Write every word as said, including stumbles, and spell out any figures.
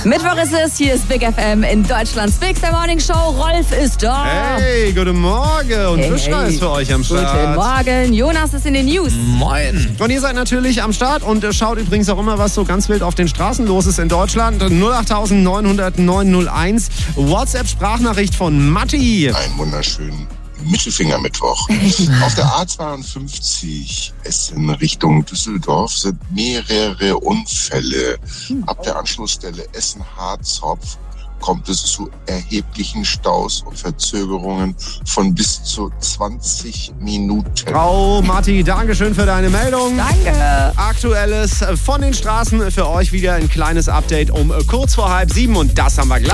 Mittwoch ist es, hier ist Big F M in Deutschlands Big Morning Show. Rolf ist da. Hey, guten Morgen. Und Hey, Buschra hey. ist für euch am Start. Guten Morgen. Jonas ist in den News. Moin. Und ihr seid natürlich am Start und äh, schaut übrigens auch immer, was so ganz wild auf den Straßen los ist in Deutschland. null acht neun null null neun null eins. WhatsApp-Sprachnachricht von Matti. Einen wunderschönen Mittelfingermittwoch. Auf der A zweiundfünfzig Essen Richtung Düsseldorf sind mehrere Unfälle. Ab der Anschlussstelle Essen-Harzopf kommt es zu erheblichen Staus und Verzögerungen von bis zu zwanzig Minuten. Frau Matti, Dankeschön für deine Meldung. Danke. Aktuelles von den Straßen für euch wieder ein kleines Update um kurz vor halb sieben und das haben wir gleich.